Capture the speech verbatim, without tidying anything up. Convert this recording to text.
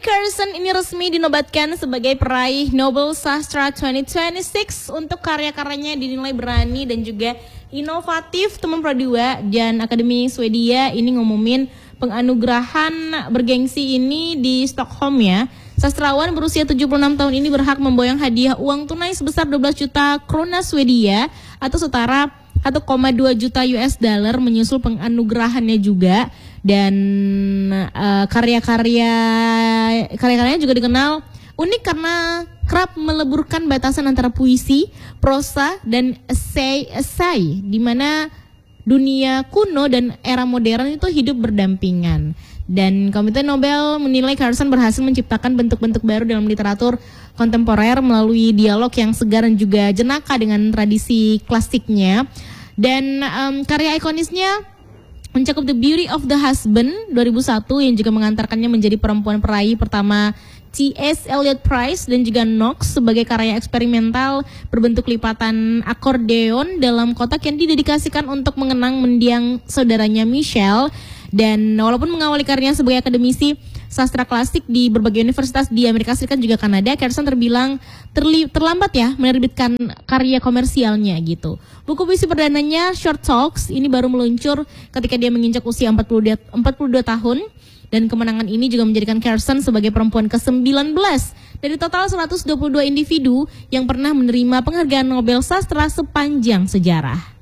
Carson ini resmi dinobatkan sebagai peraih Nobel Sastra dua ribu dua puluh enam untuk karya-karyanya dinilai berani dan juga inovatif. Teman Pro dua dan Akademi Swedia ini ngumumin penganugerahan bergengsi ini di Stockholm ya. Sastrawan berusia tujuh puluh enam tahun ini berhak memboyong hadiah uang tunai sebesar dua belas juta krona Swedia atau setara satu koma dua juta U S dollar menyusul penganugerahannya juga. Dan uh, karya-karya karya-karyanya juga dikenal unik karena kerap meleburkan batasan antara puisi, prosa, dan esai-esai di mana dunia kuno dan era modern itu hidup berdampingan. Dan Komite Nobel menilai Carson berhasil menciptakan bentuk-bentuk baru dalam literatur kontemporer melalui dialog yang segar dan juga jenaka dengan tradisi klasiknya. Dan um, karya ikonisnya mencakup The Beauty of the Husband dua ribu satu yang juga mengantarkannya menjadi perempuan peraih pertama T S Eliot Prize, dan juga Knox sebagai karya eksperimental berbentuk lipatan akordeon dalam kotak yang didedikasikan untuk mengenang mendiang saudaranya Michelle. Dan walaupun mengawali karirnya sebagai akademisi sastra klasik di berbagai universitas di Amerika Serikat juga Kanada, Carson terbilang terli- terlambat ya menerbitkan karya komersialnya gitu. Buku puisi perdananya Short Talks ini baru meluncur ketika dia menginjak usia empat puluh dua tahun. Dan kemenangan ini juga menjadikan Carson sebagai perempuan ke sembilan belas dari total seratus dua puluh dua individu yang pernah menerima penghargaan Nobel Sastra sepanjang sejarah.